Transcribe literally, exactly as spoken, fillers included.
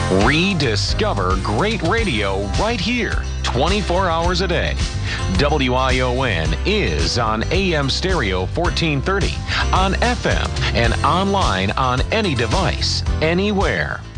Rediscover great radio right here, twenty-four hours a day. W I O N is on A M Stereo fourteen thirty, on F M, and online on any device, anywhere.